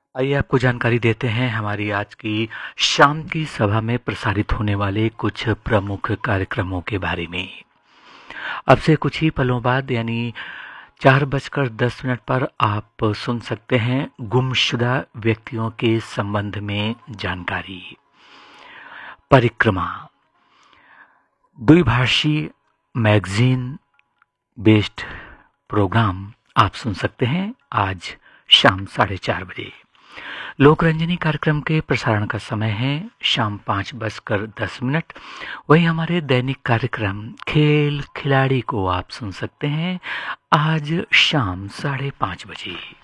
आइए आपको जानकारी देते हैं हमारी आज की शाम की सभा में प्रसारित होने वाले कुछ प्रमुख कार्यक्रमों के बारे में। अब से कुछ ही पलों बाद यानी 4:10 पर आप सुन सकते हैं गुमशुदा व्यक्तियों के संबंध में जानकारी। परिक्रमा द्विभाषी मैगजीन बेस्ड प्रोग्राम आप सुन सकते हैं आज शाम 4:30 बजे। लोकरंजनी कार्यक्रम के प्रसारण का समय है शाम 5:10। वही हमारे दैनिक कार्यक्रम खेल खिलाड़ी को आप सुन सकते हैं आज शाम 5:30 बजे।